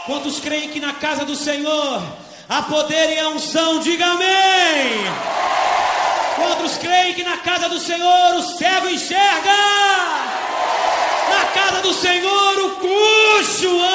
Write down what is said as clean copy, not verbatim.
Quantos creem que na casa do Senhor há poder e a unção? Diga amém. Quantos creem que na casa do Senhor o cego enxerga? Na casa do Senhor o coxo